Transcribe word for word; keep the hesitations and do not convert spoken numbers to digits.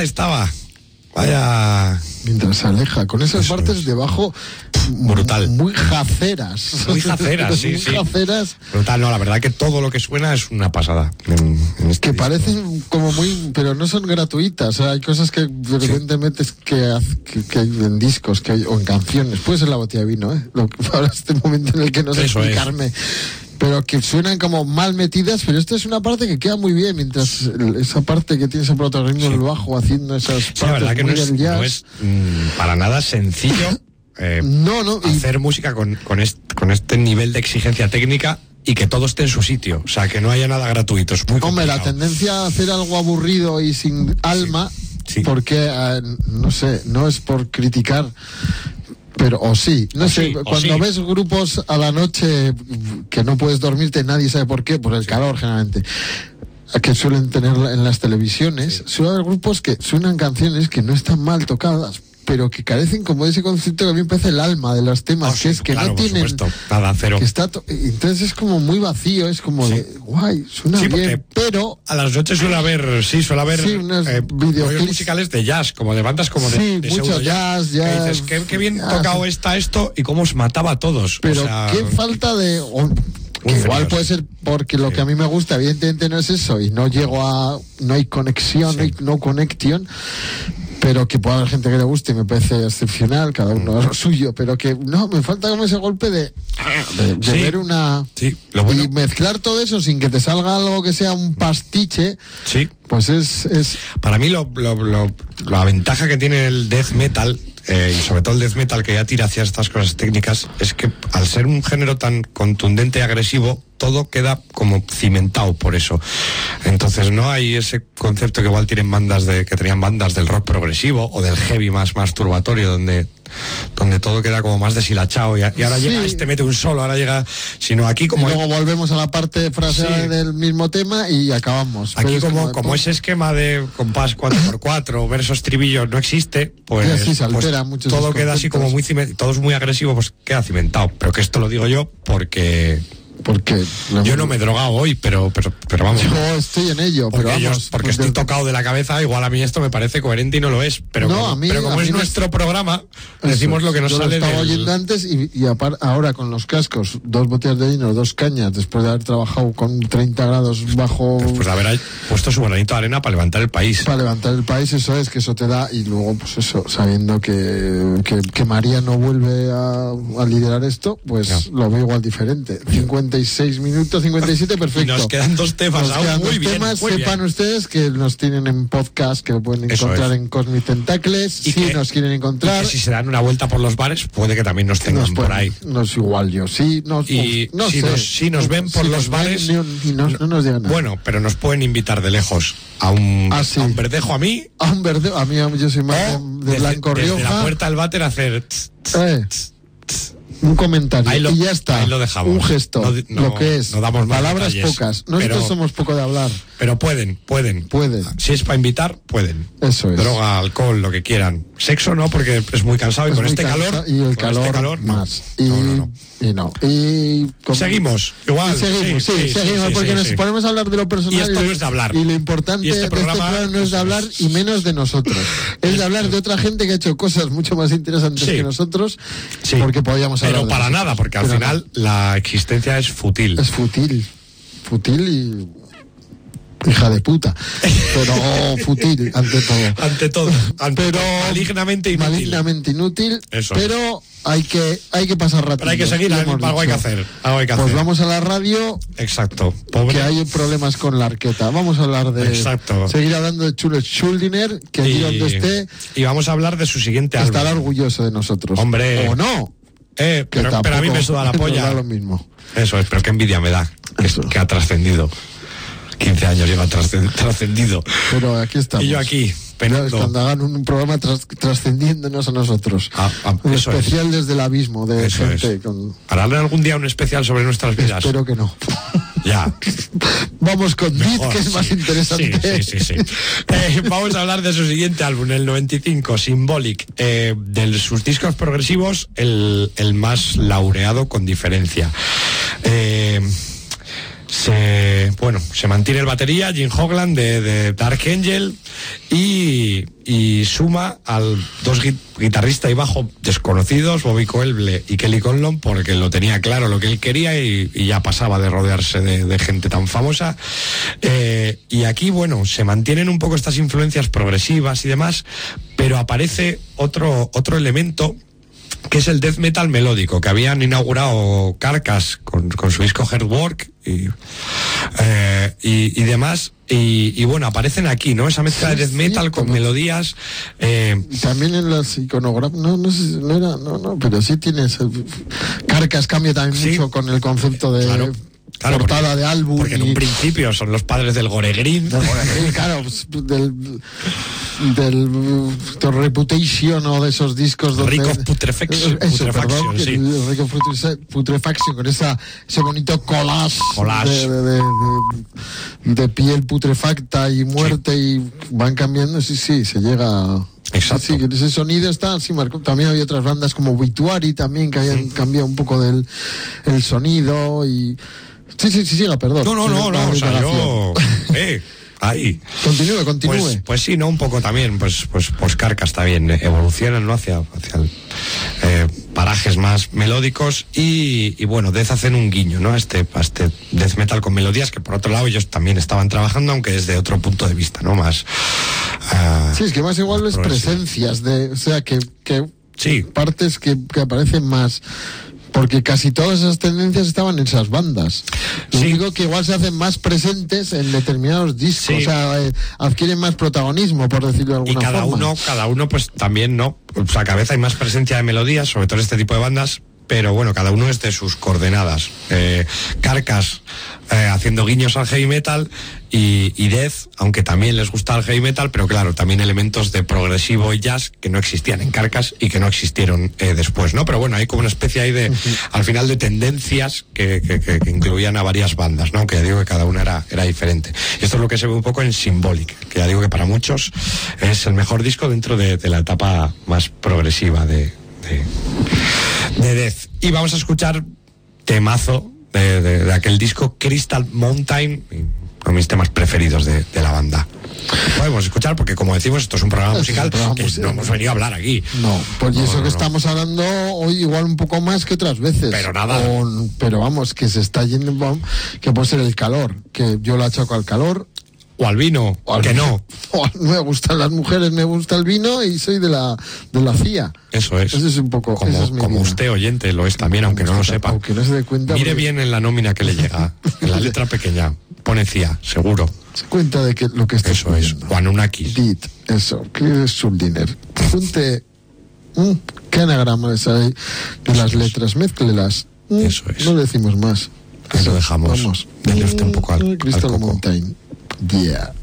estaba. Vaya. Mientras se aleja, con esas Eso partes es. de bajo Brutal. Muy jaceras. Muy jaceras, sí, muy sí. jaceras. Brutal, no, la verdad que todo lo que suena es una pasada. En, en este Que disco. parecen como muy, pero no son gratuitas. O sea, hay cosas que de repente metes que, haz- que, que hay en discos que hay, o en canciones. Puede ser la botella de vino, ¿eh? Lo, ahora este momento en el que no sé Eso es. explicarme. Pero que suenan como mal metidas, pero esta es una parte que queda muy bien, mientras el- esa parte que tiene ese protagonismo del bajo haciendo esas Sí, la partes verdad que no muy es, del jazz. no es mm, para nada sencillo eh, No, no, y- hacer música con, con, este, con este nivel de exigencia técnica y que todo esté en su sitio. O sea, que no haya nada gratuito. Es muy Hombre, la complicado. tendencia a hacer algo aburrido y sin alma, sí. porque, eh, no sé, no es por criticar, pero, o sí, no O sé, sí, o cuando sí. ves grupos a la noche que no puedes dormirte, nadie sabe por qué, por el calor generalmente, que suelen tener en las televisiones, suele haber grupos que suenan canciones que no están mal tocadas, pero que carecen como de ese concepto que a mí me parece el alma de los temas, Oh, que sí, es que claro, no por tienen... supuesto. Nada, cero. Que está to- entonces es como muy vacío, es como Sí. de, guay, suena Sí, bien, porque pero... a las noches suele haber, sí, suele haber Sí, unos eh, videoclips. rollos musicales de jazz, como de bandas como de, Sí, de mucho pseudo jazz, que jazz, dices, qué, qué bien jazz. tocado está esto y cómo os mataba a todos. Pero o sea, qué falta de... o- que Muy igual fríos. puede ser porque lo Sí. que a mí me gusta evidentemente no es eso y no llego a... no hay conexión, Sí. no hay no connection, pero que pueda haber gente que le guste y me parece excepcional, cada uno a lo suyo, pero que no, me falta como ese golpe de, de, de Sí. ver una... Sí, lo bueno- y mezclar todo eso sin que te salga algo que sea un pastiche, Sí. pues es... es Para mí lo, lo, lo- la ventaja que tiene el death metal, eh, y sobre todo el death metal que ya tira hacia estas cosas técnicas, es que al ser un género tan contundente y agresivo, todo queda como cimentado por eso. Entonces no hay ese concepto que igual tienen bandas de, que tenían bandas del rock progresivo o del heavy más masturbatorio, donde donde todo queda como más deshilachado y, a- y ahora Sí. llega este mete un solo, ahora llega, sino aquí como y luego volvemos a la parte frase Sí. del mismo tema y acabamos. aquí Pero es como, de, como pum, ese esquema de compás cuatro por cuatro versos estribillos no existe, pues, Y así se pues alteran muchos todo esos queda así conceptos. como muy cimentado, todo es muy agresivo, pues queda cimentado. Pero que esto lo digo yo porque porque yo no me he drogado hoy, pero pero, pero vamos. yo estoy en ello, Porque, pero yo- vamos. porque pues estoy de- tocado de la cabeza, igual a mí esto me parece coherente y no lo es. Pero No, como, a mí- pero como a es mí me- nuestro programa, Eso, decimos lo que nos yo sale lo estaba del- oyendo antes y, y apar- ahora con los cascos, dos botellas de vino, dos cañas, después de haber trabajado con treinta grados bajo pues haber puesto su granito de arena para levantar el país. para levantar el país, eso es, que eso te da, y luego pues eso, sabiendo que, que, que María no vuelve a, a liderar esto, pues No. lo veo igual diferente. cincuenta y seis minutos, cincuenta y siete, perfecto. Y nos quedan dos temas Nos aún, quedan muy dos bien, temas, muy bien. sepan ustedes que nos tienen en podcast, que lo pueden Eso encontrar es. en Cosmic Tentacles, Y si que- nos quieren Y encontrar. que si se dan una vuelta por los bares, puede que también nos tengan Nos por pueden- ahí. No es igual yo, sí, nos, Y no si, sé. nos, si nos ven por Si los nos ven, bares, ni- ni nos- no nos digan nada. bueno, pero nos pueden invitar de lejos a un, Ah, sí. a un verdejo a mí, A un verde, a mí yo soy más o de, de desde, Blanco desde Rioja. la puerta al váter hacer tss, tss, Eh, tss, tss. un comentario Ahí lo- y ya está. ahí lo dejamos. Un gesto, No di- no- lo que es. no damos más Palabras detalles, pocas. Nosotros pero- somos poco de hablar. Pero pueden, pueden. Pueden. Si es para invitar, pueden. Eso es. Droga, alcohol, lo que quieran. Sexo no, porque es muy cansado y Es con muy este cansa- calor. y el con calor, este calor no. más. Y No, no, no. y no. Y como- Seguimos, igual. Y seguimos, sí, sí, sí, seguimos, sí, porque sí, nos sí. ponemos a hablar de lo personal. Y esto no es de hablar. Y lo importante Y este de este programa, programa no es de eso hablar es. y menos de nosotros. Es de hablar de otra gente que ha hecho cosas mucho más interesantes Sí. que nosotros. Sí. Porque podíamos hablar Pero de para nosotros. nada, porque al Pero final la existencia es fútil. no, es fútil. Fútil y. Hija de puta. Pero fútil, ante todo. Ante todo. Ante Pero todo, malignamente inútil. Malignamente inútil. Eso pero hay que hay que pasar rápido. Pero hay que seguir, lo algo hemos hay que dicho. hacer. Algo hay que Pues hacer. vamos a la radio, Exacto. Pobre. que hay problemas con la arqueta. Vamos a hablar de. Exacto. Seguir hablando de Chulo Schuldiner, que allí donde esté y vamos a hablar de su siguiente álbum. estará orgulloso de nosotros. Hombre. O no. Eh, Que pero, pero a mí tampoco me suda la nos polla. da lo mismo. Eso es, pero qué envidia me da. Que, Eso. que ha trascendido. quince años lleva trascen- trascendido. Pero aquí estamos. Y yo aquí, Ya, penando. cuando hagan un programa tras- trascendiéndonos a nosotros. Ah, ah, un eso especial desde el abismo de Eso gente es. con. ¿Harán algún día un especial sobre nuestras vidas? Espero que no. Ya. Vamos con Dit, Mejor, que es más sí. interesante. Sí, sí, sí. sí. Eh, vamos a hablar de su siguiente álbum, el noventa y cinco, Symbolic. Eh, de sus discos progresivos, el, el más laureado con diferencia. Eh, se, bueno, se mantiene el batería Jim Hoglan de, de Dark Angel y, y suma al dos gui- guitarrista y bajo desconocidos, Bobby Coelble y Kelly Conlon, porque lo tenía claro lo que él quería y, y ya pasaba de rodearse de, de gente tan famosa. Eh, y aquí, bueno, se mantienen un poco estas influencias progresivas y demás, pero aparece otro, otro elemento que es el death metal melódico, que habían inaugurado Carcass con, con su disco Hardwork y, eh, y, y demás, y, y bueno, aparecen aquí, ¿no? Esa mezcla Sí, de death sí, metal con como- melodías. Eh, También en las iconografías, no, no sé, si- no era, no, no, pero sí tienes. Carcas cambia también Sí. mucho con el concepto de Claro. Claro, portada porque- de álbum. porque en y- un principio son los padres del gore green. del- claro, pues, del, del, del Reputation o de esos discos donde... Rick of Putrefaction, Eso, Putrefaction, perdón, que sí. el Rick of Putre- Putrefaction, con esa, ese bonito collage, Collage. De, de, de, de- de piel putrefacta y muerte, y van cambiando, sí, sí, se llega... Exacto. Sí, que ese sonido está así marcado. También había otras bandas como Obituary también que habían cambiado un poco del el sonido y... Sí, sí, sí, siga, perdón. No, no, no, no, o sea, yo... Eh, ahí. Continúe, continúe. Pues, pues sí, no, un poco también, pues, pues, pues Carcass está bien, eh, evolucionan, ¿no? Hacia, hacia el, eh, parajes más melódicos y, y bueno, Death hacen un guiño, ¿no? A este, a este death metal con melodías que por otro lado ellos también estaban trabajando, aunque desde otro punto de vista, ¿no? Más... Uh, sí, es que más igual es presencias de, o sea, que, que sí. partes que, que aparecen más... Porque casi todas esas tendencias estaban en esas bandas. Lo Sí. único que igual se hacen más presentes en determinados discos, Sí. o sea, eh, adquieren más protagonismo, por decirlo de alguna Y cada forma. uno, cada uno pues también, ¿no? O sea, cada vez hay más presencia de melodías, sobre todo en este tipo de bandas, pero bueno, cada uno es de sus coordenadas. Eh, Carcass eh, haciendo guiños al heavy metal y, y Death, aunque también les gusta el heavy metal, pero claro, también elementos de progresivo y jazz que no existían en Carcass y que no existieron eh, después, ¿no? Pero bueno, hay como una especie ahí de, uh-huh. al final, de tendencias que, que, que, que incluían a varias bandas, ¿no? Aunque ya digo que cada una era, era diferente. Y esto es lo que se ve un poco en Symbolic, que ya digo que para muchos es el mejor disco dentro de, de la etapa más progresiva de, de, de Death. Y vamos a escuchar temazo de, de, de aquel disco, Crystal Mountain, uno de mis temas preferidos de, de la banda. Podemos escuchar porque, como decimos, esto es un programa musical, es un programa que musical. No hemos venido a hablar aquí. No, pues no, eso no, que no. estamos hablando hoy igual un poco más que otras veces. Pero nada. O, pero vamos, que se está yendo, que puede ser el calor, que yo lo achaco al calor. O al vino, o al que vino. no. O me gustan las mujeres, me gusta el vino y soy de la de la C I A. Eso es. Eso es un poco. Como, es como usted, oyente, lo es también, aunque no lo sepa. Aunque no se dé cuenta. Mire porque... bien en la nómina que le llega, en la letra pequeña. Pone C I A, seguro. Se cuenta de que lo que está Eso escuchando. es, Juan Unakis. Dit, eso, que es Suldiner. Junte. Mm, ¿Qué anagramas hay de Eso las es. letras? Mézclelas. Mm, Eso es. No decimos más. Ahí lo dejamos. Vamos. Dele usted un poco al, al Crystal coco. Mountain. Yeah.